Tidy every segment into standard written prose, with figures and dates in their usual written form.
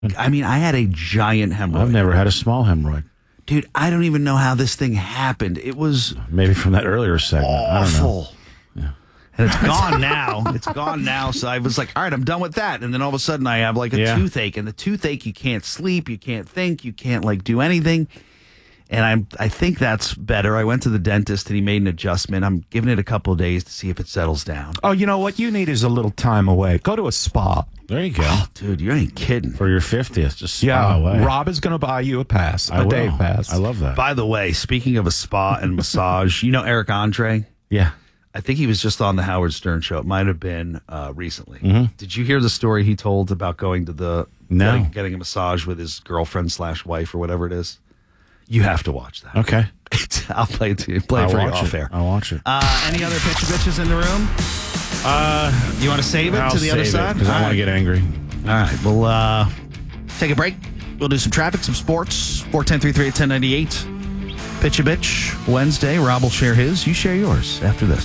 I mean, I had a giant hemorrhoid. I've never had a small hemorrhoid. Dude, I don't even know how this thing happened. It was maybe from that earlier segment. awful. I don't know. Yeah. And it's gone now. It's gone now. So I was like, all right, I'm done with that. And then all of a sudden I have like a toothache. And the toothache, you can't sleep, you can't think, you can't like do anything. And I think that's better. I went to the dentist and he made an adjustment. I'm giving it a couple of days to see if it settles down. Oh, you know what you need is a little time away. Go to a spa. There you go. Oh, dude, you ain't kidding. For your 50th, just spa away. Rob is going to buy you a pass, a day pass. I love that. By the way, speaking of a spa and massage, you know Eric Andre? Yeah. I think he was just on the Howard Stern show. It might have been recently. Mm-hmm. Did you hear the story he told about going to the getting a massage with his girlfriend / wife or whatever it is? You have to watch that. Okay. I'll play it to you. Play it for you off air. I'll watch it. Any other pitch bitches in the room? You want to save it to the other side? Because I want to get angry. All right. We'll take a break. We'll do some traffic, some sports. 410-338-1098. Pitch a bitch. Wednesday. Rob will share his. You share yours after this.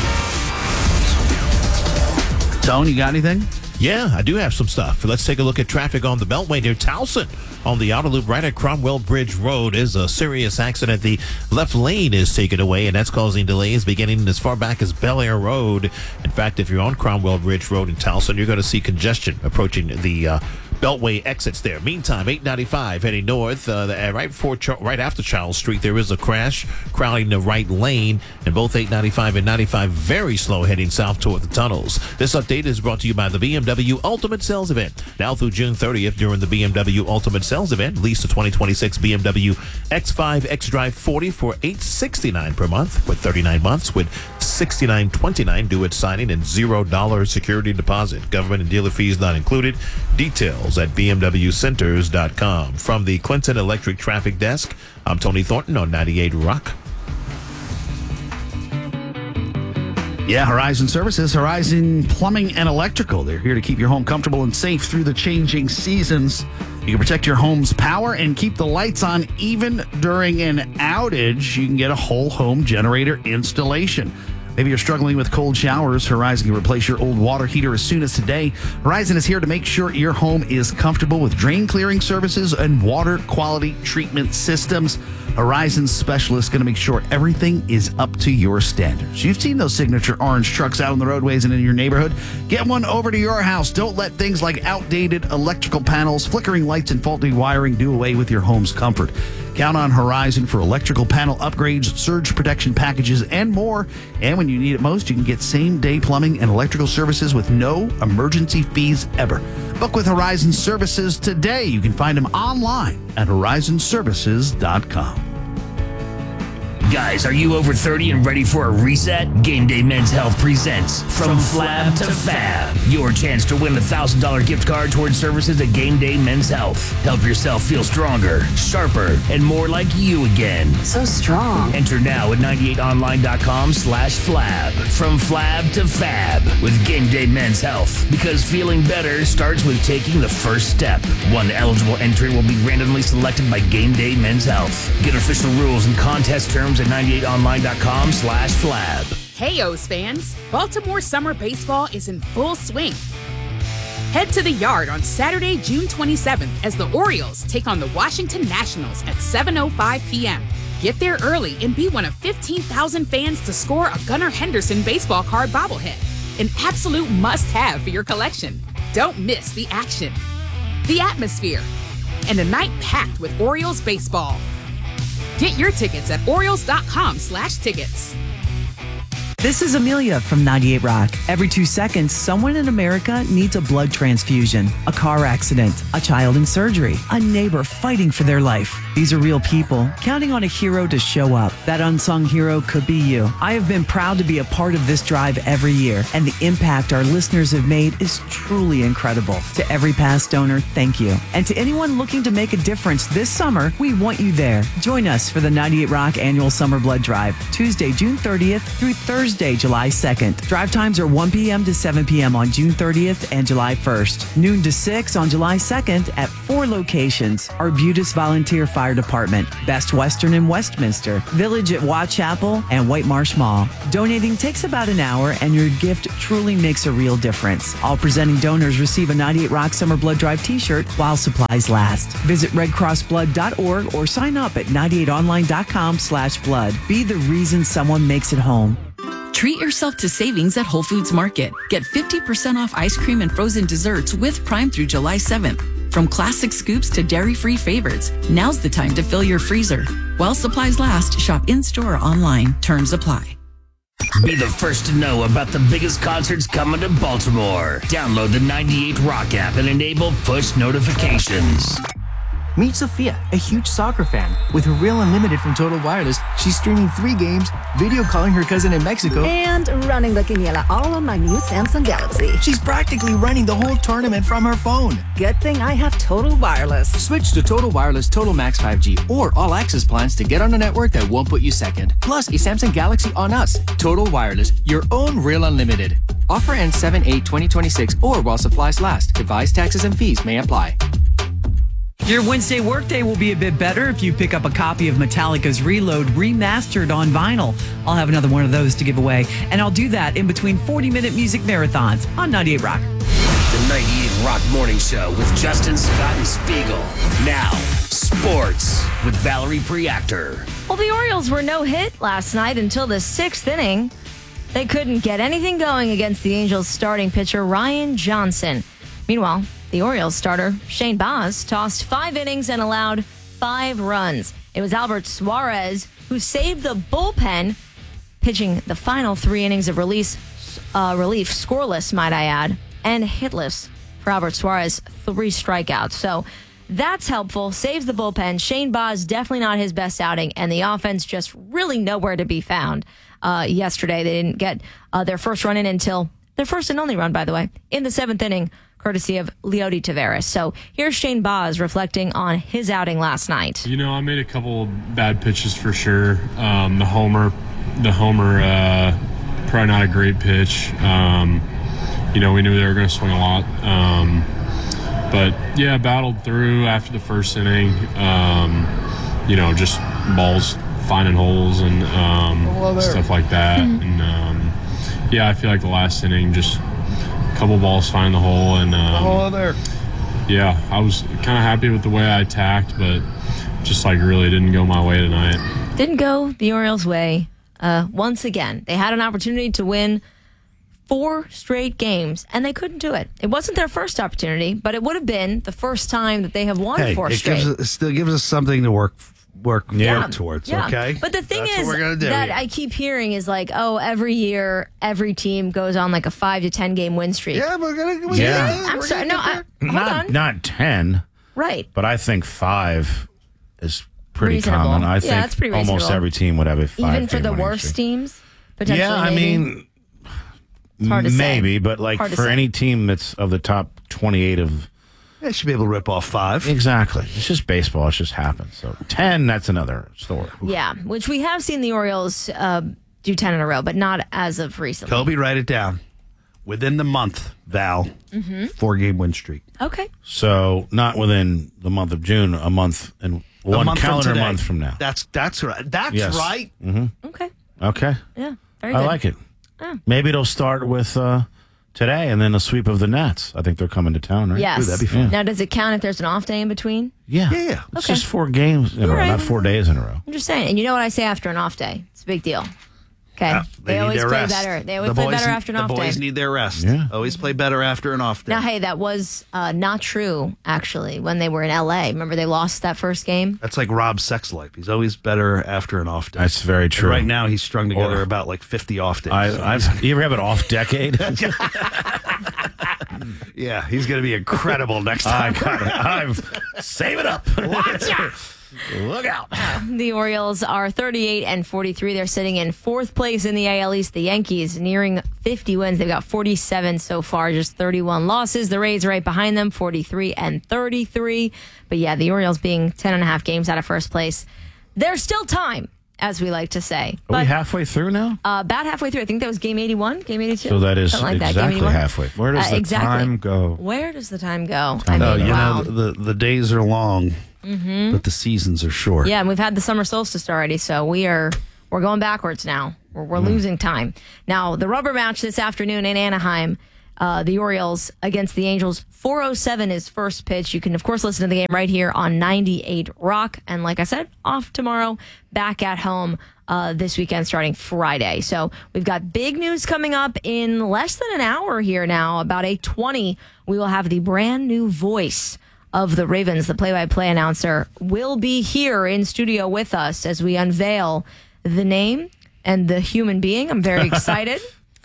Tone, you got anything? Yeah, I do have some stuff. Let's take a look at traffic on the Beltway near Towson. On the outer loop right at Cromwell Bridge Road is a serious accident. The left lane is taken away, and that's causing delays beginning as far back as Bel Air Road. In fact, if you're on Cromwell Bridge Road in Towson, you're going to see congestion approaching the Beltway exits there. Meantime, 895 heading north, right after Charles Street, there is a crash crowding the right lane, and both 895 and 95 very slow heading south toward the tunnels. This update is brought to you by the BMW Ultimate Sales Event. Now through June 30th during the BMW Ultimate Sales Event, lease the 2026 BMW X5 xDrive 40 for $869 per month for 39 months with $69.29 due at signing and $0 security deposit. Government and dealer fees not included. Details at bmwcenters.com. From the Clinton Electric Traffic Desk, I'm Tony Thornton on 98 Rock. Yeah, Horizon Services, Horizon Plumbing and Electrical. They're here to keep your home comfortable and safe through the changing seasons. You can protect your home's power and keep the lights on even during an outage. You can get a whole home generator installation. Maybe you're struggling with cold showers. Horizon can replace your old water heater as soon as today. Horizon is here to make sure your home is comfortable with drain clearing services and water quality treatment systems. Horizon's specialist going to make sure everything is up to your standards. You've seen those signature orange trucks out on the roadways and in your neighborhood. Get one over to your house. Don't let things like outdated electrical panels, flickering lights, and faulty wiring do away with your home's comfort. Count on Horizon for electrical panel upgrades, surge protection packages, and more. And when you need it most, you can get same-day plumbing and electrical services with no emergency fees ever. Book with Horizon Services today. You can find them online at horizonservices.com. Guys, are you over 30 and ready for a reset? Game Day Men's Health presents From Flab to Fab, your chance to win a $1,000 gift card towards services at Game Day Men's Health. Help yourself feel stronger, sharper, and more like you again. So strong. Enter now at 98online.com/flab. From Flab to Fab with Game Day Men's Health. Because feeling better starts with taking the first step. One eligible entrant will be randomly selected by Game Day Men's Health. Get official rules and contest terms at 98online.com/flab. Hey, O's fans! Baltimore summer baseball is in full swing. Head to the Yard on Saturday, June 27th as the Orioles take on the Washington Nationals at 7:05 p.m. Get there early and be one of 15,000 fans to score a Gunnar Henderson baseball card bobblehead, an absolute must-have for your collection. Don't miss the action, the atmosphere, and a night packed with Orioles baseball. Get your tickets at Orioles.com/tickets. This is Amelia from 98 Rock. Every 2 seconds, someone in America needs a blood transfusion, a car accident, a child in surgery, a neighbor fighting for their life. These are real people counting on a hero to show up. That unsung hero could be you. I have been proud to be a part of this drive every year, and the impact our listeners have made is truly incredible. To every past donor, thank you. And to anyone looking to make a difference this summer, we want you there. Join us for the 98 Rock Annual Summer Blood Drive, Tuesday, June 30th through Thursday, July 2nd. Drive times are 1 p.m. to 7 p.m. on June 30th and July 1st, noon to 6 on July 2nd at 4 4 locations: Arbutus Volunteer Fire Department, Best Western in Westminster, Village at Watt Chapel, and White Marsh Mall. Donating takes about an hour, and your gift truly makes a real difference. All presenting donors receive a 98 Rock Summer Blood Drive t-shirt while supplies last. Visit redcrossblood.org or sign up at 98online.com/blood. Be the reason someone makes it home. Treat yourself to savings at Whole Foods Market. Get 50% off ice cream and frozen desserts with Prime through July 7th. From classic scoops to dairy-free favorites, now's the time to fill your freezer. While supplies last, shop in-store or online. Terms apply. Be the first to know about the biggest concerts coming to Baltimore. Download the 98 Rock app and enable push notifications. Meet Sophia, a huge soccer fan. With her Real Unlimited from Total Wireless, she's streaming 3 games, video calling her cousin in Mexico, and running the quiniela all on my new Samsung Galaxy. She's practically running the whole tournament from her phone. Good thing I have Total Wireless. Switch to Total Wireless Total Max 5G or All Access plans to get on a network that won't put you second. Plus, a Samsung Galaxy on us. Total Wireless, your own Real Unlimited. Offer ends 7/8/2026 or while supplies last. Device taxes and fees may apply. Your Wednesday workday will be a bit better if you pick up a copy of Metallica's Reload remastered on vinyl. I'll have another one of those to give away, and I'll do that in between 40-minute music marathons on 98 Rock. The 98 Rock Morning Show with Justin, Scott, and Spiegel. Now, sports with Valerie Preactor. Well, the Orioles were no hit last night until the 6th inning. They couldn't get anything going against the Angels' starting pitcher, Ryan Johnson. Meanwhile, the Orioles starter, Shane Baz, tossed 5 innings and allowed 5 runs. It was Albert Suarez who saved the bullpen, pitching the final 3 innings of relief, scoreless, might I add, and hitless for Albert Suarez, 3 strikeouts. So that's helpful. Saves the bullpen. Shane Baz, definitely not his best outing, and the offense just really nowhere to be found. Yesterday, they didn't get their first run in until their first and only run, by the way, in the 7th inning, courtesy of Leody Taveras. So here's Shane Baz reflecting on his outing last night. You know, I made a couple bad pitches for sure. The homer, probably not a great pitch. You know, we knew they were going to swing a lot. But yeah, battled through after the first inning. You know, just balls finding holes and stuff like that. And yeah, I feel like the last inning just couple balls find the hole, and yeah, I was kind of happy with the way I attacked, but just like really didn't go my way tonight. Didn't go the Orioles' way once again. They had an opportunity to win 4 straight games, and they couldn't do it. It wasn't their first opportunity, but it would have been the first time that they have won 4 straight. It still gives us something to work towards, okay? But the thing That's is what we're gonna do. that I keep hearing is like, oh, every year, every team goes on like a 5 to 10 game win streak. Yeah, I'm sorry. No, hold on. Not 10. Right. But I think 5 is pretty Reasonable. common. I Yeah, think that's pretty almost reasonable. every team would have a 5 Even for the worst teams, potentially. Yeah, I maybe? mean, It's hard to maybe, say. but like Hard to for say. any team that's of the top 28 of. They should be able to rip off 5. Exactly. It's just baseball. It just happens. So 10, that's another story. Yeah, which we have seen the Orioles do 10 in a row, but not as of recently. Kobe, write it down. Within the month, Val, 4-game win streak. Okay. So not within the month of June, a month and one month from calendar today. month from now. That's right. That's Yes. right. Mm-hmm. Okay. Okay. Yeah, very I good. like it. Oh. Maybe it'll start with today and then a sweep of the Nets. I think they're coming to town, right? Yes. Ooh, that'd be fun. Now, does it count if there's an off day in between? Yeah. Yeah. It's Okay. just 4 games in a row, right. not 4 days in a row. I'm just saying. And you know what I say after an off day? It's a big deal. Okay. They need always their play rest. better. They always The play boys- better after an off The boys day. need their rest. Yeah. Always play better after an off day. Now, hey, that was not true, actually, when they were in L.A. Remember they lost that first game? That's like Rob's sex life. He's always better after an off day. That's very And true. right now, he's strung together Or- about like 50 off days. You ever have an off decade? Yeah, he's going to be incredible next time. Save it up. Look out. The Orioles are 38-43. They're sitting in 4th place in the AL East. The Yankees nearing 50 wins. They've got 47 so far, just 31 losses. The Rays right behind them, 43-33. But yeah, the Orioles being 10.5 games out of first place. There's still time. as we like to say. Are we halfway through now? About halfway through. I think that was game 81, game 82. So that is something like exactly that. Game 81. halfway. Where does the time go? Where does the time go? Wow. The days are long, but the seasons are short. Yeah, and we've had the summer solstice already, so we're going backwards now. We're losing time. Now, the rubber match this afternoon in Anaheim, the Orioles against the Angels. 4:07 is first pitch. You can, of course, listen to the game right here on 98 Rock. And like I said, off tomorrow, back at home this weekend starting Friday. So we've got big news coming up in less than an hour here now. About 8:20, we will have the brand new voice of the Ravens. The play-by-play announcer will be here in studio with us as we unveil the name and the human being. I'm very excited.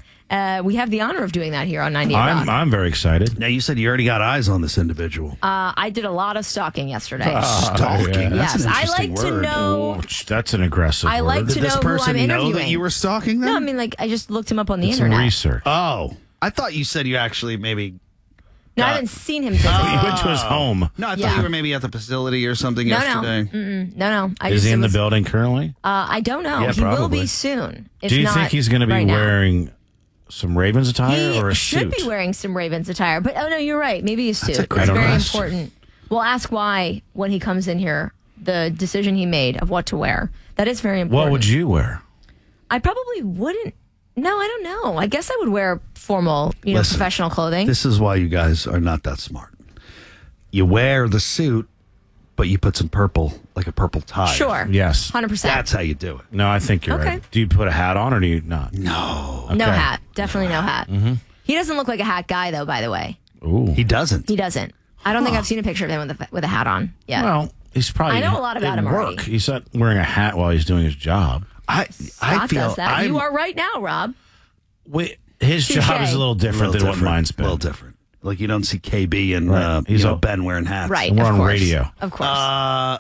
We have the honor of doing that here on 98 Rock. I'm very excited. Now, you said you already got eyes on this individual. I did a lot of stalking yesterday. Stalking? Yes, That's an I interesting like to word. know. That's an aggressive I word. like to Did this know who I'm person know interviewing. that you were stalking them? No, I mean, like, I just looked him up on the It's some internet. research. Oh, I thought you said you actually maybe... No, I haven't seen him physically. You went to his home. No, I Yeah. thought you were maybe at the facility or something No, yesterday. No. Is he in the building currently? I don't know. Yeah, He will probably. be soon. If Do you not think he's going to be right now. wearing some Ravens attire He or a should suit? be wearing some Ravens attire. But, oh, no, you're right. Maybe a suit. a It's great very question. important. We'll ask why when he comes in here, the decision he made of what to wear. That is very important. What would you wear? I probably wouldn't. No, I don't know. I guess I would wear formal, Listen, professional clothing. This is why you guys are not that smart. You wear the suit, but you put some purple, like a purple tie. Sure. Yes. 100%. That's how you do it. No, I think you're Okay. right. Do you put a hat on or do you not? No. No Okay. hat. Definitely no hat. Mm-hmm. He doesn't look like a hat guy, though, by the way. Ooh. He doesn't. He doesn't. I don't think I've seen a picture of him with a hat on yet. Well, he's probably I know a lot about at him work. already. He's not wearing a hat while he's doing his job. I Scott feel does that. You are right now, Rob. Wait, his Touche. job is a little different than what mine's A been. little different. Like you don't see KB and Right. He's all- Ben wearing hats. Right. And we're of on course. radio. Of course.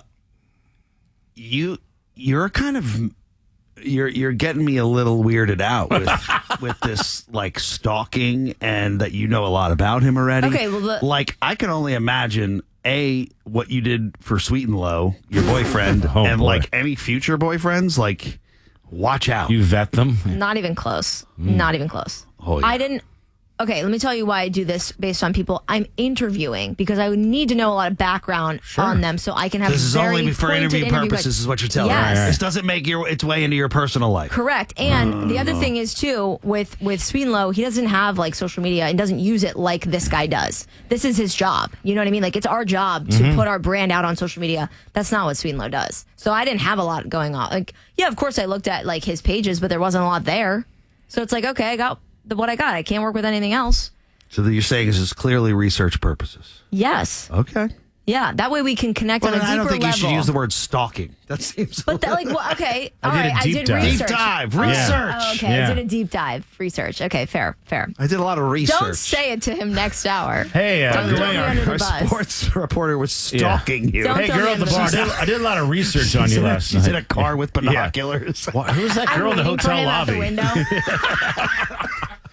You're kind of you're getting me a little weirded out with with this like stalking and that you know a lot about him already. Okay, well, like I can only imagine what you did for Sweet and Low, your boyfriend, Oh, and boy. like any future boyfriends. Like, watch out. You vet them. Not even close. Not even close. Oh, yeah. I didn't. Okay, let me tell you why I do this based on people I'm interviewing because I would need to know a lot of background on them so I can have This is very only for pointed interview purposes, questions. is what you're telling Yes. me. This doesn't make its way into your personal life. Correct. And the other thing is too with Sweet and Low, he doesn't have like social media and doesn't use it like this guy does. This is his job. You know what I mean? Like it's our job to put our brand out on social media. That's not what Sweet and Low does. So I didn't have a lot going on. Like, yeah, of course I looked at like his pages, but there wasn't a lot there. So it's like, okay, I got what I got. I can't work with anything else. So that you're saying this is clearly research purposes. Yes. Okay. Yeah, that way we can connect Well, on a then deeper I don't think level. you should use the word stalking. That seems. But that, like, well, okay, all I did a right. deep I did dive. research. Deep dive, Oh, research. Oh, okay, Yeah. I did a deep dive research. Okay, fair. I did a lot of research. Don't say it to him next hour. Hey, Don't good throw way me our- under the Our bus. sports reporter was stalking you. Don't Hey, throw me girl at the under bar. the I bus. did a lot of research on you last She's in night. a car with binoculars. Who's that I'm girl in the waiting for hotel him out the lobby? window.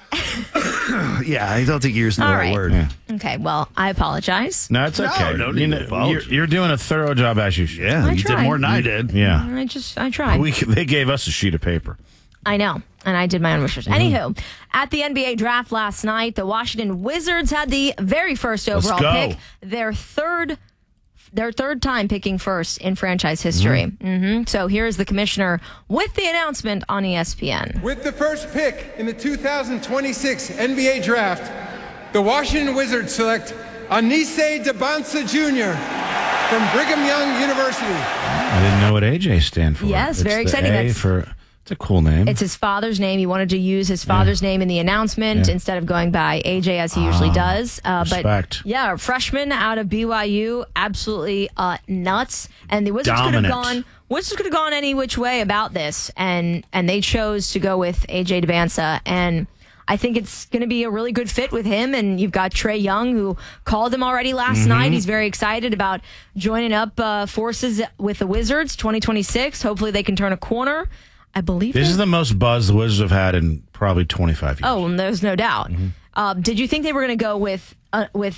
Yeah, I don't think you're using the All right right. word. Yeah. Okay, well, I apologize. No, it's okay. no need to apologize. You're doing a thorough job as you should. Yeah, I you did tried. more than I did. Yeah. I tried. They gave us a sheet of paper. I know, and I did my own research. Anywho, at the NBA draft last night, the Washington Wizards had the very first overall go. pick, their third time picking first in franchise history. So here's the commissioner with the announcement on ESPN. With the first pick in the 2026 NBA Draft, the Washington Wizards select Anise Dabansa Jr. from Brigham Young University. I didn't know what AJ stand for. Yes, very It's the exciting. A That's- for it's a cool name. It's his father's name. He wanted to use his father's name in the announcement instead of going by AJ as he usually does. respect. But yeah, a freshman out of BYU, absolutely nuts. And the Wizards Dominant. could have gone any which way about this, and they chose to go with AJ Dabansa. And I think it's going to be a really good fit with him. And you've got Trae Young, who called him already last night. He's very excited about joining up forces with the Wizards 2026. Hopefully they can turn a corner. I believe This they- is the most buzz the Wizards have had in probably 25 years. Oh, and there's no doubt. Did you think they were going to go with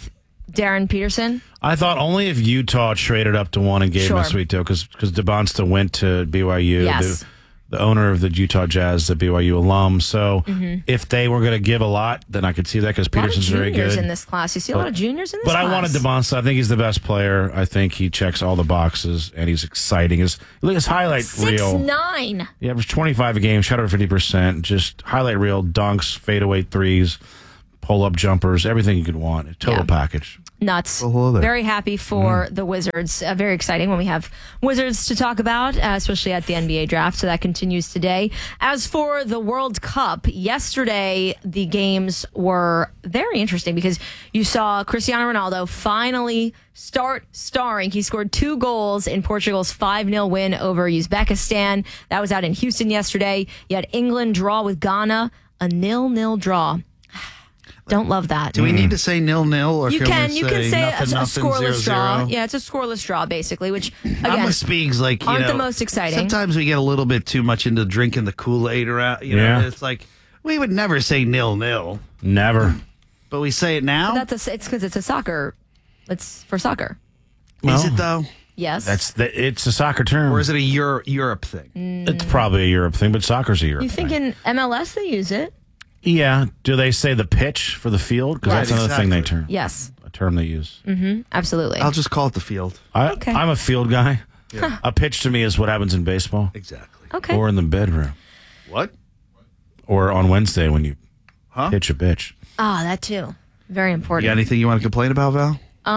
Darren Peterson? I thought only if Utah traded up to one and gave him a sweet deal because DeBonsta went to BYU. Yes. The owner of the Utah Jazz, the BYU alum. So if they were going to give a lot, then I could see that because Peterson's very good. A lot of juniors in this class. You see a lot of juniors in this But class. I wanted DeBonsta. I think he's the best player. I think he checks all the boxes, and he's exciting. Look at his highlight reel. 6'9". He averaged 25 a game, shot over 50%. Just highlight reel, dunks, fadeaway threes, pull-up jumpers, everything you could want. A total package. Nuts. hello there. Very happy for the Wizards. Very exciting when we have Wizards to talk about, especially at the NBA draft. So that continues today. As for the World Cup, yesterday the games were very interesting because you saw Cristiano Ronaldo finally start starring. He scored 2 goals in Portugal's 5-0 win over Uzbekistan. That was out in Houston yesterday. You had England draw with Ghana, a 0-0 draw. Don't love that. Do we need to say 0-0 or You can you can say nothing, a scoreless 0-0? draw. Yeah, it's a scoreless draw basically, which I'm again with Speaks, like, aren't the most exciting. Sometimes we get a little bit too much into drinking the Kool-Aid around. You know, Yeah. it's like we would never say 0-0, Never. but we say it now. It's because it's a soccer. It's for soccer. Is it though? Yes. It's a soccer term. Or is it a Europe thing? It's probably a Europe thing, but soccer's a Europe You thing. think in MLS they use it? Yeah. Do they say the pitch for the field? Because Right, that's another thing they term. Yes. A term they use. Mm-hmm. Absolutely. I'll just call it the field. Okay. I'm a field guy. A pitch to me is what happens in baseball. Exactly. Okay. Or in the bedroom. What? Or on Wednesday when you pitch a bitch. Ah, that too. Very You important. got anything you want to complain about, Val?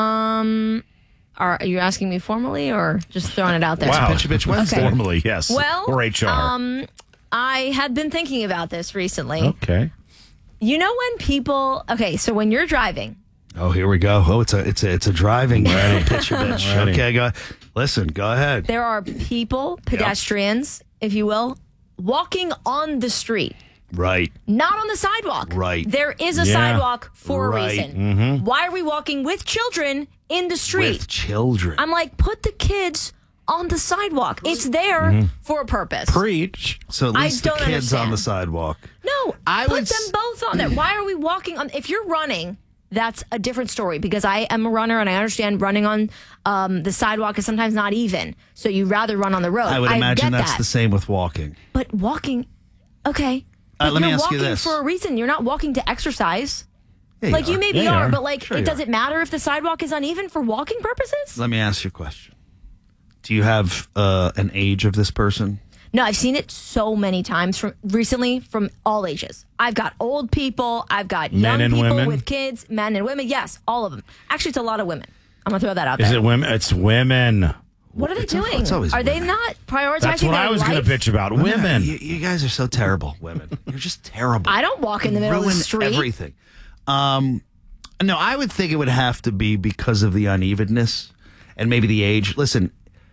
Are you asking me formally or just throwing it out there? Wow. Pitch a bitch Wednesday. Okay. Formally, yes. Well, or HR. I had been thinking about this recently. Okay. You know when people so when you're driving, Oh, here we go. Oh, it's a driving pitch a bitch. Ready. Okay, listen, go ahead. there are people, pedestrians, if you will, walking on the street. Right. Not on the sidewalk. Right. There is a Yeah. sidewalk for Right. a reason. Why are we walking with children in the street? With children. I'm like, put the kids on the sidewalk. It's there for a purpose. Preach. So at I least the don't kids on understand. the sidewalk. No, I put would them both on there. Why are we walking on? If you're running, that's a different story because I am a runner and I understand running on the sidewalk is sometimes not even. So you'd rather run on the road. I would imagine get that's that. the same with walking. But walking, okay. But let me you're ask you walking this. for a reason. You're not walking to exercise. Yeah, Like you are. maybe Yeah, you are, are. but like Sure it you doesn't matter if the sidewalk is uneven for walking purposes. Let me ask you a question. Do you have an age of this person? No, I've seen it so many times from all ages. I've got old people, I've got young Men and people women? with kids, men and women. Yes, all of them. Actually, it's a lot of women. I'm gonna throw that out Is there. it women? It's women. What are they It's doing? always Are they women. not prioritizing That's what their I was going life? to bitch about. Women. You guys are so terrible, women. You're just terrible. I don't walk in the middle of the Ruin street. everything. No, I would think it would have to be because of the unevenness and maybe the age. Listen,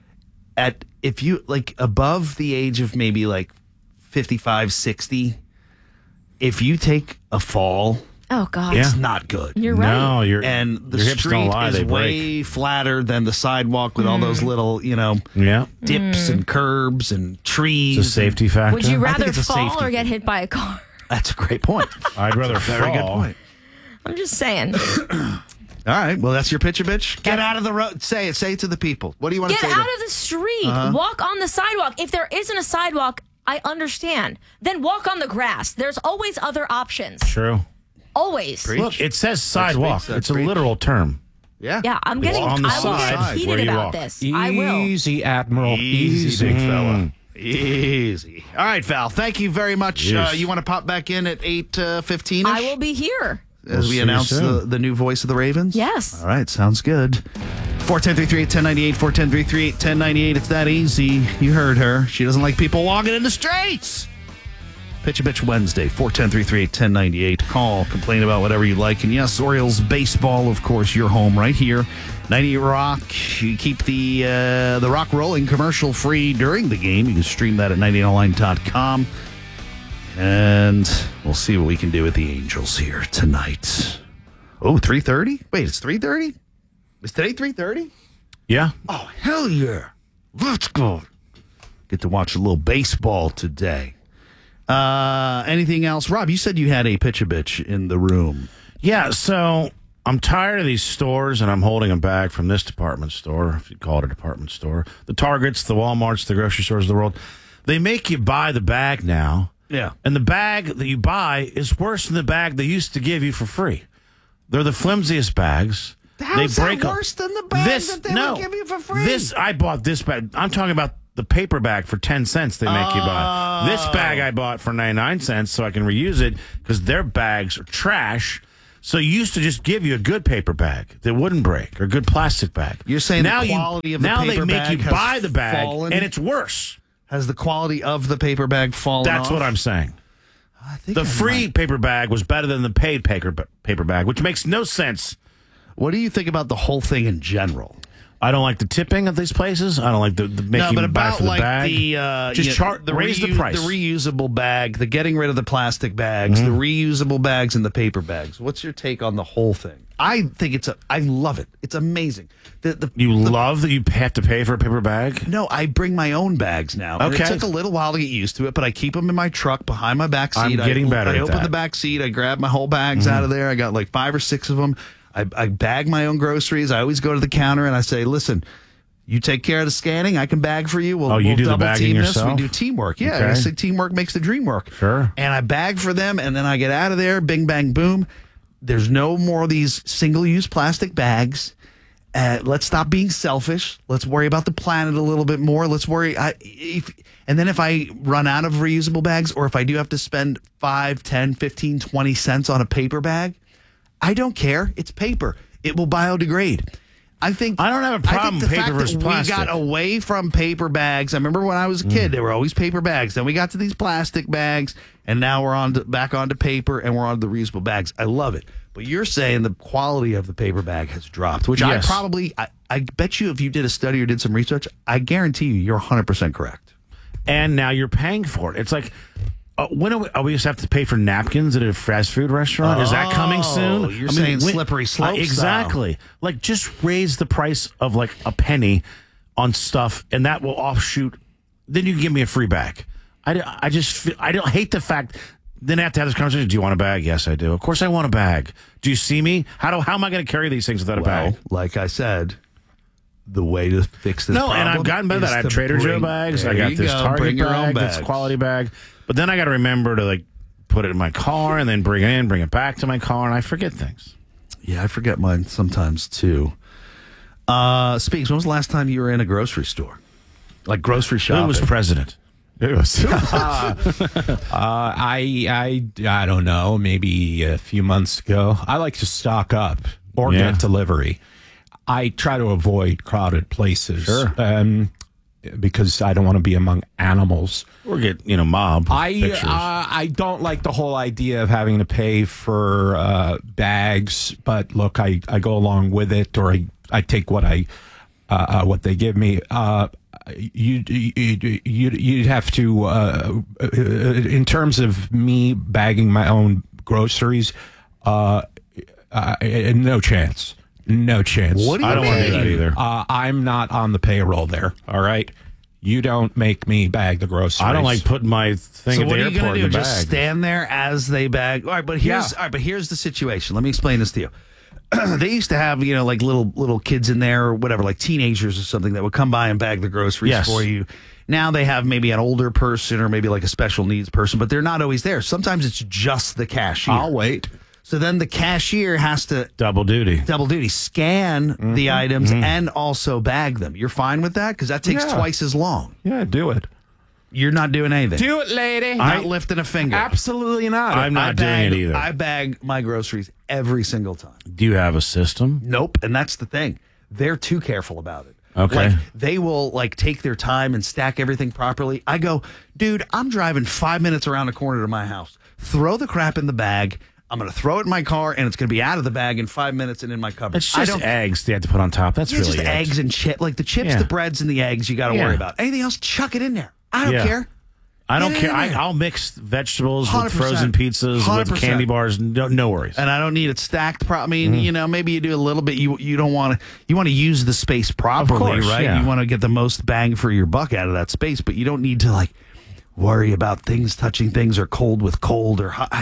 if you like above the age of maybe like 55, 60, if you take a fall, Oh God, it's not good. You're right. No, And the your hips don't street lie, is they break. way flatter than the sidewalk with all Mm. those little, Yeah. dips and curbs and trees. It's a safety factor. Would you I think rather it's a fall safety or get thing. hit by a car? That's a great point. I'd rather Very good fall. point. I'm just saying. All right. Well, that's your picture, bitch. Get out of the road. Say it. Say it to the people. What do you want Get to say? out of the street. Walk on the sidewalk. If there isn't a sidewalk, I understand. Then walk on the grass. There's always other options. True. Always. Look, it says sidewalk. speaks, it's a preach. literal term. Yeah. Yeah, I'm It's getting. on the I will side get heated where you about walk. this. I will. Easy, Admiral. Easy, Easy. big fella. Easy. All right, Val. Thank you very much. Yes. You want to pop back in at 8:15? I will be here. as We'll we see you announce soon. the new voice of the Ravens. Yes. All right. Sounds good. 410-338-1098, 410-338-1098. It's that easy. You heard her. She doesn't like people walking in the streets. Pitch a Bitch Wednesday, 410-338-1098. Call, complain about whatever you like. And yes, Orioles baseball, of course, your home right here. 98 Rock. You keep the rock rolling commercial free during the game. You can stream that at 98online.com. And we'll see what we can do with the Angels here tonight. Oh, 3:30? Wait, it's 3:30? Is today 3:30? Yeah. Oh, hell yeah. Let's go. Get to watch a little baseball today. Anything else? Rob, you said you had a pitch-a-bitch in the room. Yeah, so I'm tired of these stores, and I'm holding a bag from this department store, if you call it a department store. The Targets, the Walmarts, the grocery stores of the world. They make you buy the bag now. Yeah. And the bag that you buy is worse than the bag they used to give you for free. They're the flimsiest bags. How's that worse than the bag that they would give you for free? I bought this bag. I'm talking about the paper bag for 10 cents they make you buy. This bag I bought for 99 cents so I can reuse it because their bags are trash. So you used to just give you a good paper bag that wouldn't break or a good plastic bag. You're saying the quality of the paper bag now they make you buy the bag fallen? and it's worse. Has the quality of the paper bag fallen That's off? what I'm saying. I think The free paper bag was better than the paid paper bag, which makes no sense. What do you think about the whole thing in general? I don't like the tipping at these places. I don't like the making you buy for the bag. Raise the price. The reusable bag, the getting rid of the plastic bags, the reusable bags, and the paper bags. What's your take on the whole thing? I think I love it. It's amazing. You love that you have to pay for a paper bag? No, I bring my own bags now. And Okay. it took a little while to get used to it, but I keep them in my truck behind my back seat. I'm getting better I at open that. the back seat. I grab my whole bags out of there. I got like 5 or 6 of them. I bag my own groceries. I always go to the counter and I say, listen, you take care of the scanning. I can bag for you. We'll you do the double bagging team yourself? this. We do teamwork. Yeah, Okay. I say teamwork makes the dream work. Sure. And I bag for them, and then I get out of there. Bing, bang, boom. There's no more of these single-use plastic bags. Let's stop being selfish. Let's worry about the planet a little bit more. Let's worry. And then if I run out of reusable bags, or if I do have to spend 5, 10, 15, 20 cents on a paper bag, I don't care. It's paper. It will biodegrade. I don't have a problem with paper versus plastic. We got away from paper bags. I remember when I was a kid, there were always paper bags. Then we got to these plastic bags, and now we're back onto paper, and we're on the reusable bags. I love it. But you're saying the quality of the paper bag has dropped, which Yes. I bet you if you did a study or did some research, I guarantee you're 100% correct. And now you're paying for it. It's like, when are we just have to pay for napkins at a fast food restaurant? Is that coming soon? You're saying slippery slope exactly. Like, just raise the price of like a penny on stuff, and that will offshoot. Then you can give me a free bag. I don't hate the fact. Then I have to have this conversation. Do you want a bag? Yes, I do. Of course, I want a bag. Do you see me? How am I going to carry these things without a bag? Like I said, the way to fix this problem and I've gotten better at that. I have Trader Joe bags. I got this Target bag. That's a quality bag. But then I got to remember to like put it in my car and then bring it back to my car, and I forget things. Yeah, I forget mine sometimes too. Speaks, when was the last time you were in a grocery store? Like grocery shopping? Who was president? It was. I don't know. Maybe a few months ago. I like to stock up or get delivery. I try to avoid crowded places. Sure. Because I don't want to be among animals or get mob pictures. I don't like the whole idea of having to pay for bags, but look, I go along with it, or I take what they give me. You'd have to in terms of me bagging my own groceries. No chance. No chance. What do you I don't want to do that either. I'm not on the payroll there. All right. You don't make me bag the groceries. I don't like putting my thing at the airport in the bag. So what are you going to do? Just stand there as they bag? All right, but here's the situation. Let me explain this to you. They used to have, like little kids in there or whatever, like teenagers or something that would come by and bag the groceries for you. Now they have maybe an older person or maybe like a special needs person, but they're not always there. Sometimes it's just the cashier. I'll wait. So then the cashier has to double duty, scan the items and also bag them. You're fine with that? Because that takes twice as long. Yeah, do it. You're not doing anything. Do it, lady. Not lifting a finger. Absolutely not. I'm not doing it either. I bag my groceries every single time. Do you have a system? Nope. And that's the thing. They're too careful about it. Okay. Like, they will take their time and stack everything properly. I go, dude, I'm driving 5 minutes around the corner to my house. Throw the crap in the bag. I'm going to throw it in my car, and it's going to be out of the bag in 5 minutes and in my cupboard. It's just eggs they have to put on top. That's really just it. eggs and shit. Like the chips, the breads, and the eggs you got to worry about. Anything else, chuck it in there. I don't care. I don't care. I'll mix vegetables 100%. with frozen pizzas 100%. with candy bars. No worries. And I don't need it stacked. Maybe you do a little bit. You don't want to. You want to use the space properly, course, right? yeah. You want to get the most bang for your buck out of that space, but you don't need to worry about things touching things or cold with cold or hot.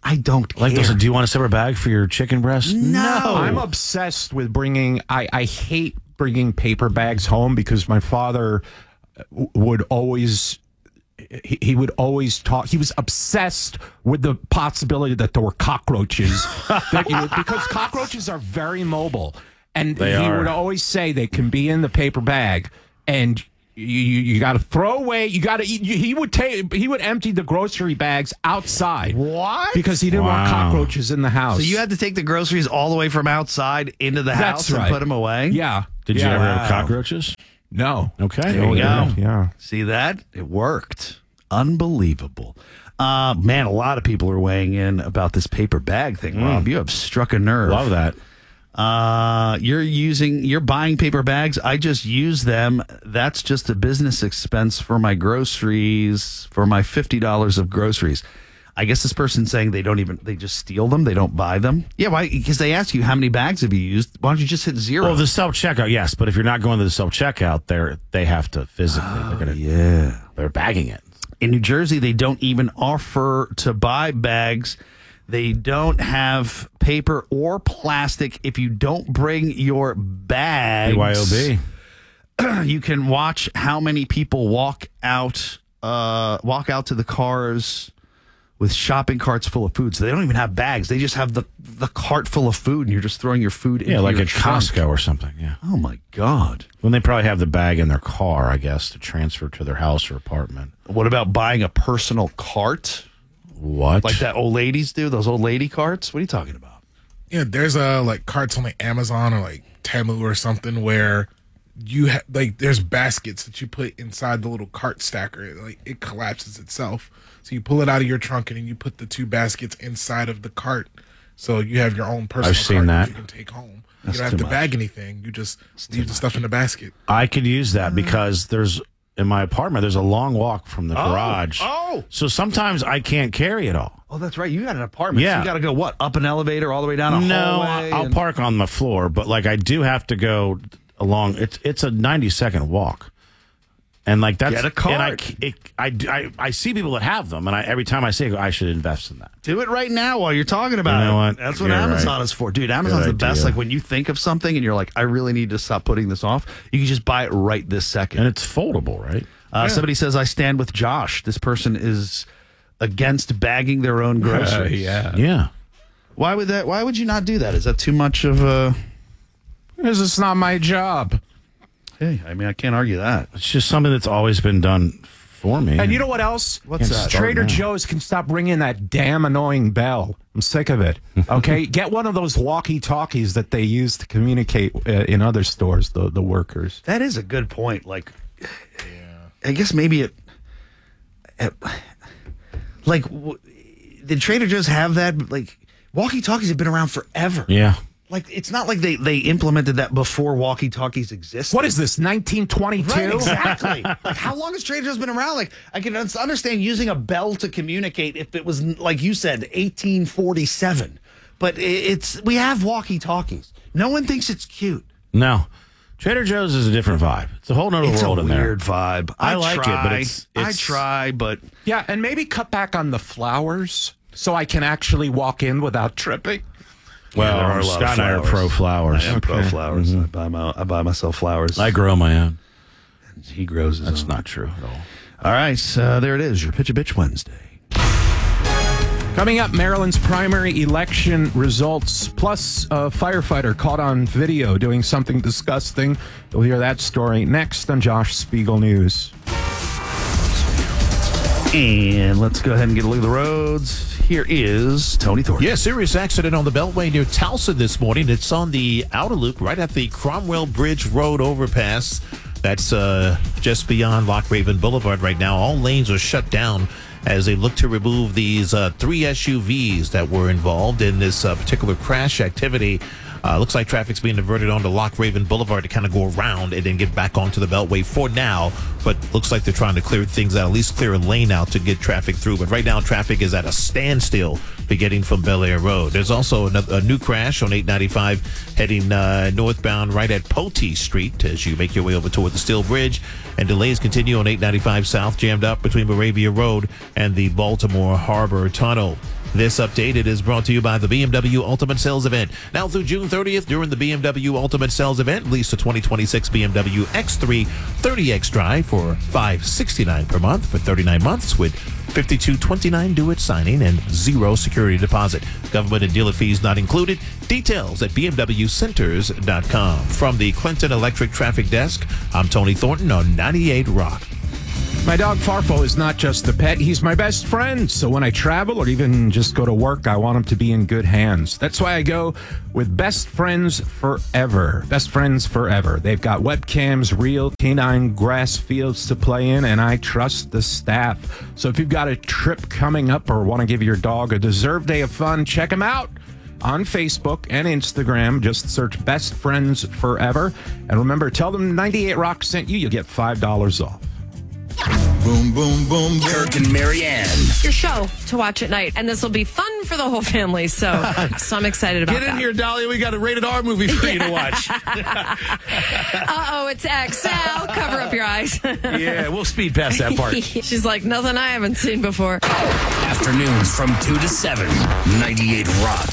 I don't care. Like, do you want a separate bag for your chicken breast? No. I'm obsessed with bringing. I hate bringing paper bags home because my father would always. He would always talk. He was obsessed with the possibility that there were cockroaches, because cockroaches are very mobile, and he would always say they can be in the paper bag, and you got to throw away. You got to eat. He would empty the grocery bags outside. What? Because he didn't want cockroaches in the house. So you had to take the groceries all the way from outside into the house and put them away? Yeah. Did you ever have cockroaches? No. Okay. There you go. Yeah. See that? It worked. Unbelievable. Man, a lot of people are weighing in about this paper bag thing, Rob. You have struck a nerve. Love that. You're buying paper bags. I just use them. That's just a business expense for my groceries, for my $50 of groceries. I guess this person's saying they just steal them. They don't buy them. Yeah, why? Because they ask you how many bags have you used. Why don't you just hit 0? Well, the self-checkout, yes. But if you're not going to the self-checkout, they have to physically. They're bagging it. In New Jersey, they don't even offer to buy bags. They don't have paper or plastic. If you don't bring your bags, BYOB. You can watch how many people walk out to the cars with shopping carts full of food. So they don't even have bags. They just have the cart full of food, and you're just throwing your food into like your at trunk. Costco or something. Yeah. Oh, my God. When they probably have the bag in their car, I guess, to transfer to their house or apartment. What about buying a personal cart? What? Like that old ladies do? Those old lady carts? What are you talking about? Yeah, there's like carts on like Amazon or like Temu or something where you there's baskets that you put inside the little cart stacker. Like it collapses itself. So you pull it out of your trunk and then you put the 2 baskets inside of the cart. So you have your own personal cart that you can take home. You don't have to bag anything. You just leave the stuff in the basket. I could use that because in my apartment, there's a long walk from the garage. Oh. So sometimes I can't carry it all. Oh, that's right. You got an apartment. Yeah. So you got to go, what, up an elevator all the way down a hallway? No, I'll park on the floor, but I do have to go along. It's a 90-second walk. And that's get a cart. And I see people that have them, and every time I say I should invest in that. Do it right now while you're talking about You know it. what? That's what You're Amazon right. is for, dude. Amazon's the best. idea. Like when you think of something and you're like, I really need to stop putting this off. You can just buy it right this second. And it's foldable, right? Somebody says, I stand with Josh. This person is against bagging their own groceries. Yeah. Why would you not do that? Is that too much of a? Because it's not my job. Hey, I mean, I can't argue that. It's just something that's always been done for me. And you know what else? What's that? Trader Joe's can stop ringing that damn annoying bell. I'm sick of it. Okay? Get one of those walkie-talkies that they use to communicate in other stores, the workers. That is a good point. I guess maybe did Trader Joe's have that? Walkie-talkies have been around forever. Yeah. It's not like they implemented that before walkie-talkies existed. What is this, 1922? Right, exactly. How long has Trader Joe's been around? I can understand using a bell to communicate if it was, like you said, 1847. But we have walkie-talkies. No one thinks it's cute. No. Trader Joe's is a different vibe. It's a whole nother world in there. It's a weird vibe. I like it, but it's I try, but... Yeah, and maybe cut back on the flowers so I can actually walk in without tripping. Well, there are a lot Scott of and I are flowers. pro flowers. I am pro flowers. I buy myself flowers. I grow my own. He grows his That's own. not true at all. All right, there it is. Your Pitch a Bitch Wednesday. Coming up, Maryland's primary election results, plus a firefighter caught on video doing something disgusting. You'll hear that story next on Josh Spiegel News. And let's go ahead and get a look at the roads. Here is Tony Thornton. Yeah, serious accident on the Beltway near Towson this morning. It's on the outer loop right at the Cromwell Bridge Road overpass. That's just beyond Loch Raven Boulevard right now. All lanes are shut down as they look to remove these 3 SUVs that were involved in this particular crash activity. Looks like traffic's being diverted onto Loch Raven Boulevard to kind of go around and then get back onto the Beltway for now. But looks like they're trying to clear things out, at least clear a lane out to get traffic through. But right now, traffic is at a standstill beginning from Bel Air Road. There's also a new crash on 895 heading northbound right at Potee Street as you make your way over toward the Steel Bridge. And delays continue on 895 south, jammed up between Moravia Road and the Baltimore Harbor Tunnel. This update, it is brought to you by the BMW Ultimate Sales Event. Now through June 30th, during the BMW Ultimate Sales Event, lease a 2026 BMW X3 30X Drive for $569 per month for 39 months with $52.29 due at signing and zero security deposit. Government and dealer fees not included. Details at bmwcenters.com. From the Clinton Electric Traffic Desk, I'm Tony Thornton on 98 Rock. My dog Farfo is not just a pet, he's my best friend. So when I travel or even just go to work, I want him to be in good hands. That's why I go with Best Friends Forever. Best Friends Forever. They've got webcams, real canine grass fields to play in, and I trust the staff. So if you've got a trip coming up or want to give your dog a deserved day of fun, check them out on Facebook and Instagram. Just search Best Friends Forever. And remember, tell them 98 Rock sent you. You'll get $5 off. Boom, boom, boom. Kirk and Marianne. Your show to watch at night, and this will be fun for the whole family. So I'm excited about that. Get in here, Dolly. We got a rated R movie for you to watch. It's XL. Cover up your eyes. Yeah, we'll speed past that part. She's like, nothing I haven't seen before. Afternoons from 2 to 7, 98 Rock.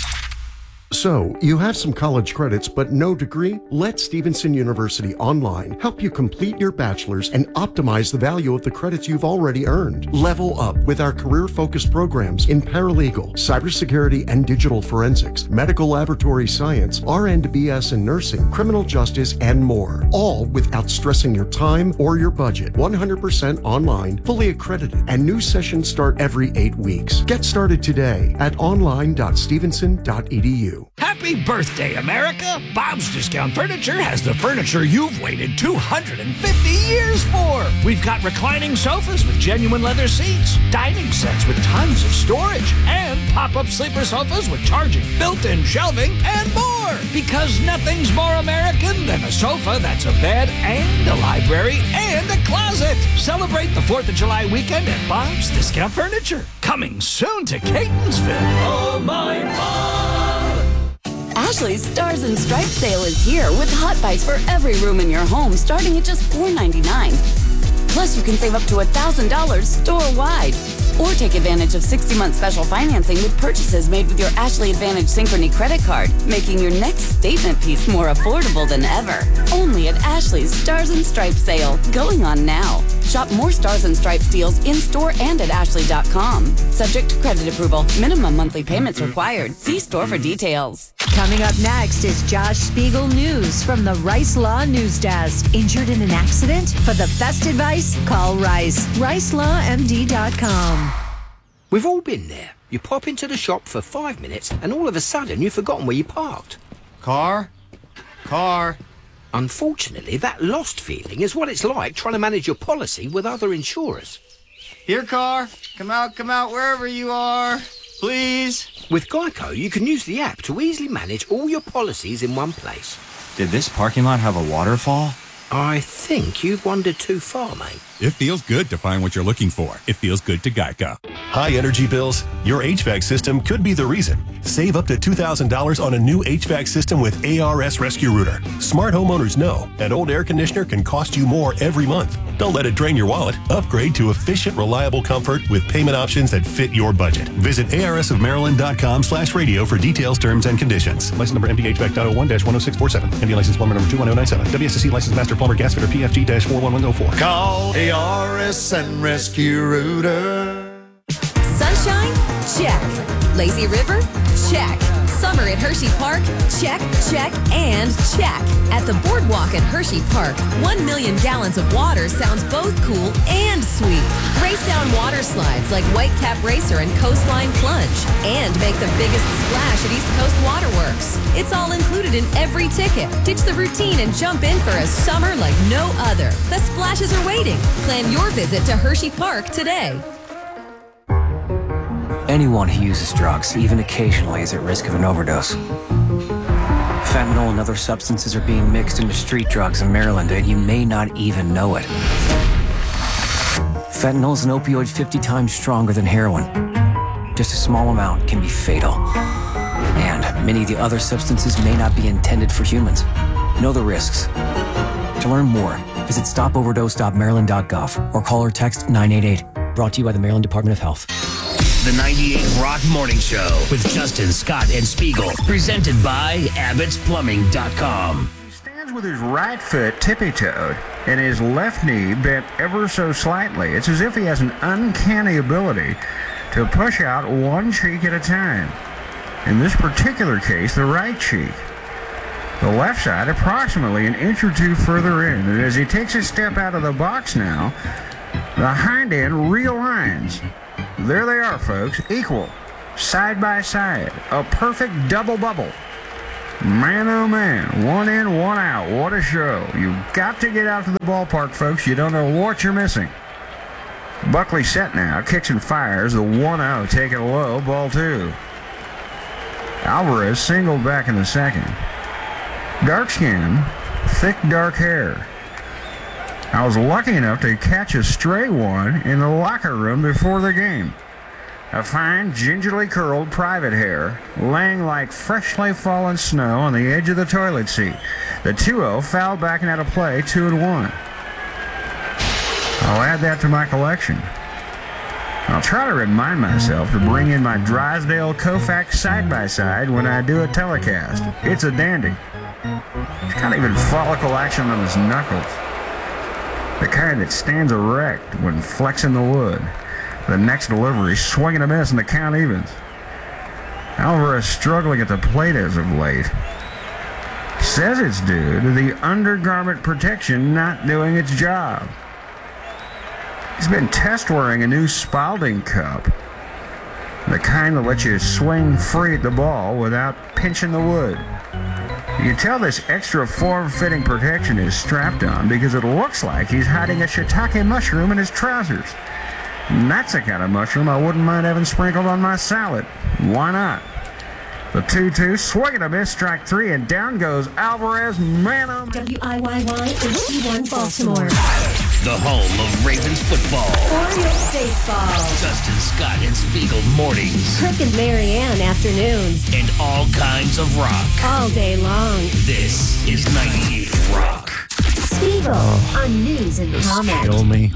So, you have some college credits but no degree? Let Stevenson University Online help you complete your bachelor's and optimize the value of the credits you've already earned. Level up with our career-focused programs in paralegal, cybersecurity and digital forensics, medical laboratory science, RN to BS in nursing, criminal justice, and more. All without stressing your time or your budget. 100% online, fully accredited, and new sessions start every 8 weeks. Get started today at online.stevenson.edu. Happy birthday, America! Bob's Discount Furniture has the furniture you've waited 250 years for. We've got reclining sofas with genuine leather seats, dining sets with tons of storage, and pop-up sleeper sofas with charging, built-in shelving, and more. Because nothing's more American than a sofa that's a bed and a library and a closet. Celebrate the 4th of July weekend at Bob's Discount Furniture. Coming soon to Catonsville. Oh, my Bob! Ashley's Stars and Stripes sale is here with hot buys for every room in your home starting at just $4.99. Plus, you can save up to $1,000 store-wide. Or take advantage of 60-month special financing with purchases made with your Ashley Advantage Synchrony credit card, making your next statement piece more affordable than ever. Only at Ashley's Stars and Stripes sale, going on now. Shop more Stars and Stripes deals in-store and at ashley.com. Subject to credit approval. Minimum monthly payments required. See store for details. Coming up next is Josh Spiegel News from the Rice Law News Desk. Injured in an accident? For the best advice, call Rice. RiceLawMD.com. We've all been there. You pop into the shop for 5 minutes and all of a sudden you've forgotten where you parked. Car. Unfortunately, that lost feeling is what it's like trying to manage your policy with other insurers. Here, car. Come out, wherever you are. Please. With Geico, you can use the app to easily manage all your policies in one place. Did this parking lot have a waterfall? I think you've wandered too far, mate. It feels good to find what you're looking for. It feels good to Geico. High energy bills? Your HVAC system could be the reason. Save up to $2,000 on a new HVAC system with ARS Rescue Rooter. Smart homeowners know an old air conditioner can cost you more every month. Don't let it drain your wallet. Upgrade to efficient, reliable comfort with payment options that fit your budget. Visit arsofmaryland.com/radio for details, terms, and conditions. License number MDHVAC.01-10647. MD license plumber number 21097. WSSC license master plumber gas fitter PFG-41104. Call ARS and Rescue Rooter. Sunshine? Check. Lazy River? Check. Summer at Hershey Park? Check, check, and check. At the Boardwalk at Hershey Park, 1 million gallons of water sounds both cool and sweet. Race down water slides like Whitecap Racer and Coastline Plunge. And make the biggest splash at East Coast Waterworks. It's all included in every ticket. Ditch the routine and jump in for a summer like no other. The splashes are waiting. Plan your visit to Hershey Park today. Anyone who uses drugs, even occasionally, is at risk of an overdose. Fentanyl and other substances are being mixed into street drugs in Maryland, and you may not even know it. Fentanyl is an opioid 50 times stronger than heroin. Just a small amount can be fatal. And many of the other substances may not be intended for humans. Know the risks. To learn more, visit stopoverdose.maryland.gov or call or text 988. Brought to you by the Maryland Department of Health. the 98 Rock Morning Show with Justin, Scott, and Spiegel. Presented by AbbottsPlumbing.com. He stands with his right foot tippy-toed and his left knee bent ever so slightly. It's as if he has an uncanny ability to push out one cheek at a time. In this particular case, the right cheek. The left side approximately an inch or two further in. And as he takes a step out of the box now, the hind end realigns. There they are, folks, equal, side by side, a perfect double bubble. Man, oh man, one in, one out. What a show. You've got to get out to the ballpark, folks. You don't know what you're missing. Buckley set now, kicks and fires, the 1-0 taken low, ball 2. Alvarez singled back in the second. Dark skin, thick dark hair. I was lucky enough to catch a stray one in the locker room before the game. A fine, gingerly curled private hair, laying like freshly fallen snow on the edge of the toilet seat. The 2-0 fouled back and out of play, 2-1. I'll add that to my collection. I'll try to remind myself to bring in my Drysdale Koufax side-by-side when I do a telecast. It's a dandy. He's got even follicle action on his knuckles. The kind that stands erect when flexing the wood. The next delivery, swing and a miss, and the count evens. Alvarez struggling at the plate as of late. Says it's due to the undergarment protection not doing its job. He's been test wearing a new Spalding cup. The kind that lets you swing free at the ball without pinching the wood. You can tell this extra form-fitting protection is strapped on because it looks like he's hiding a shiitake mushroom in his trousers. And that's the kind of mushroom I wouldn't mind having sprinkled on my salad. Why not? The 2-2, swing and a miss, strike 3, and down goes Alvarez, man on WIYY HD1 Baltimore. The home of Ravens football. Orioles baseball. Justin, Scott, and Spiegel mornings. Kirk and Marianne afternoons. And all kinds of rock. All day long. This is 98 Rock. Spiegel on news and comment. Kill me.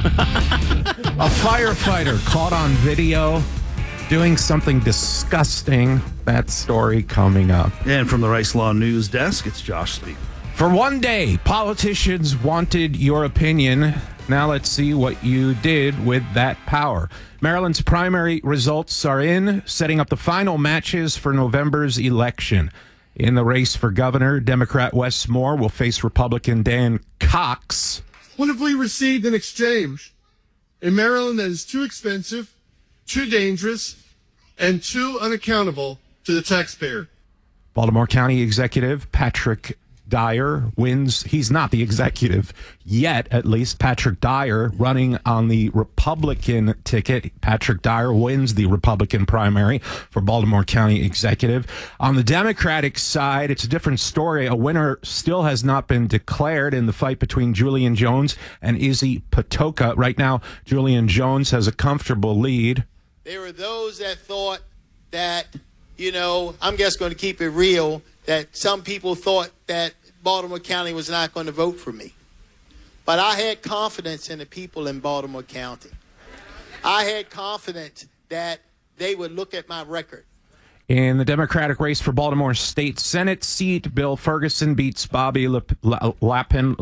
A firefighter caught on video doing something disgusting. That story coming up. And from the Rice Law News Desk, it's Josh Spiegel. For one day, politicians wanted your opinion. Now let's see what you did with that power. Maryland's primary results are in, setting up the final matches for November's election. In the race for governor, Democrat Wes Moore will face Republican Dan Cox. What have we received in exchange? A Maryland that is too expensive, too dangerous, and too unaccountable to the taxpayer. Baltimore County Executive Patrick Dyer wins. He's not the executive yet, at least. Patrick Dyer running on the Republican ticket. Patrick Dyer wins the Republican primary for Baltimore County Executive. On the Democratic side, it's a different story. A winner still has not been declared in the fight between Julian Jones and Izzy Patoka. Right now, Julian Jones has a comfortable lead. There were those that thought that, I'm just going to keep it real, that some people thought that Baltimore County was not going to vote for me. But I had confidence in the people in Baltimore County. I had confidence that they would look at my record. In the Democratic race for Baltimore State Senate seat, Bill Ferguson beats Bobby Lapin.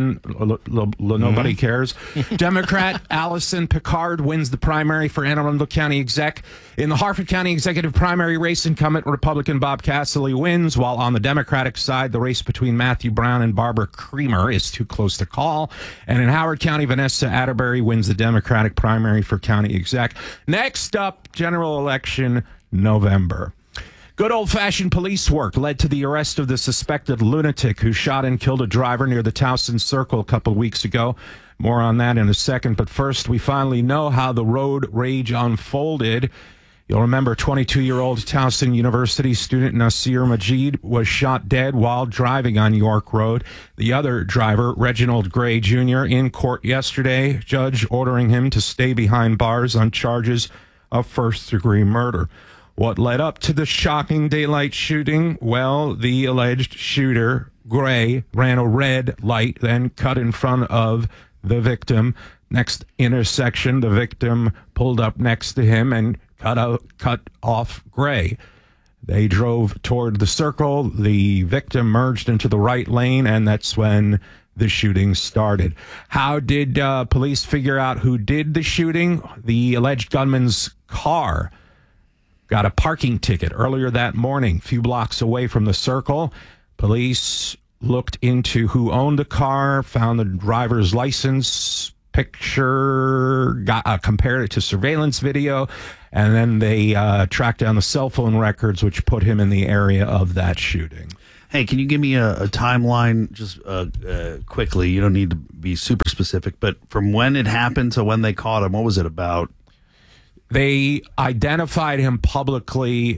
Nobody cares. Democrat Allison Picard wins the primary for Anne Arundel County Exec. In the Harford County Executive primary race, incumbent Republican Bob Cassilly wins, while on the Democratic side, the race between Matthew Brown and Barbara Creamer is too close to call. And in Howard County, Vanessa Atterbury wins the Democratic primary for County Exec. Next up, general election, November. Good old-fashioned police work led to the arrest of the suspected lunatic who shot and killed a driver near the Towson Circle a couple weeks ago. More on that in a second, but first, we finally know how the road rage unfolded. You'll remember 22-year-old Towson University student Nasir Majid was shot dead while driving on York Road. The other driver, Reginald Gray Jr., in court yesterday, judge ordering him to stay behind bars on charges of first-degree murder. What led up to the shocking daylight shooting? Well, the alleged shooter, Gray, ran a red light, then cut in front of the victim. Next intersection, the victim pulled up next to him and cut off gray. They drove toward the circle. The victim merged into the right lane, and that's when the shooting started. How did police figure out who did the shooting? The alleged gunman's car got a parking ticket earlier that morning, a few blocks away from the circle. Police looked into who owned the car, found the driver's license picture, compared it to surveillance video, and then they tracked down the cell phone records, which put him in the area of that shooting. Hey, can you give me a timeline just quickly? You don't need to be super specific, but from when it happened to when they caught him, what was it about? They identified him publicly.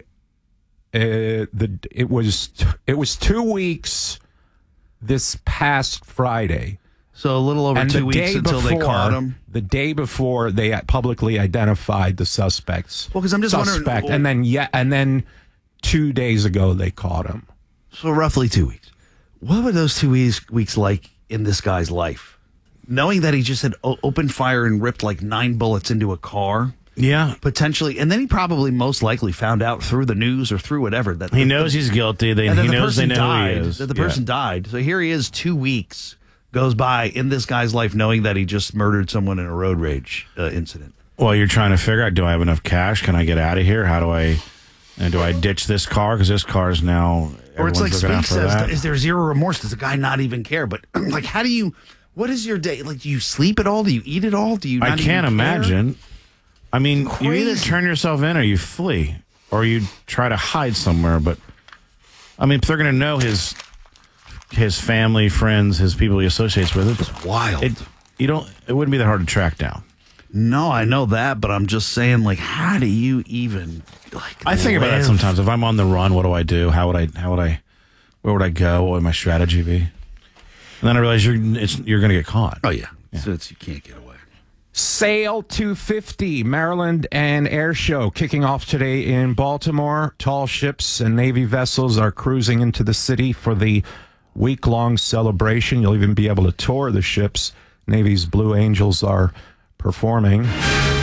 It was 2 weeks this past Friday. So a little over 2 weeks until they caught him. The day before they publicly identified the suspects. Well, because I'm just wondering, and then 2 days ago they caught him. So roughly 2 weeks. What were those 2 weeks like in this guy's life? Knowing that he just had opened fire and ripped like 9 bullets into a car. Yeah. Potentially. And then he probably most likely found out through the news or through whatever. That he knows he's guilty. He knows they know died, he is. That the person died. So here he is, 2 weeks goes by in this guy's life knowing that he just murdered someone in a road rage incident. Well, you're trying to figure out, do I have enough cash? Can I get out of here? How do I ditch this car? Because this car is now... Or it's like Speak says, that. Is there zero remorse? Does the guy not even care? But like, what is your day? Like, do you sleep at all? Do you eat at all? Do you not I can't even care? imagine. I mean, you either turn yourself in or you flee. Or you try to hide somewhere. But, I mean, if they're going to know his family, friends, his people he associates with, it's wild. It wouldn't be that hard to track down. No, I know that, but I'm just saying, like, how do you even I think about that sometimes. If I'm on the run, what do I do? Where would I go? What would my strategy be? And then I realize you're going to get caught. Oh yeah. So you can't get away. Sail 250, Maryland and Air Show kicking off today in Baltimore. Tall ships and Navy vessels are cruising into the city for the week-long celebration. You'll even be able to tour the ships. Navy's Blue Angels are performing.